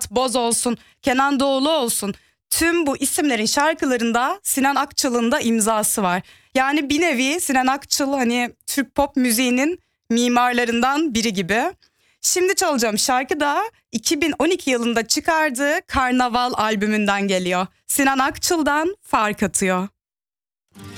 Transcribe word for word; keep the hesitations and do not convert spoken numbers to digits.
Murat Boz olsun, Kenan Doğulu olsun. Tüm bu isimlerin şarkılarında Sinan Akçıl'ın da imzası var. Yani bir nevi Sinan Akçıl hani Türk pop müziğinin mimarlarından biri gibi. Şimdi çalacağım şarkı da iki bin on iki yılında çıkardığı Karnaval albümünden geliyor. Sinan Akçıl'dan Fark Atıyor.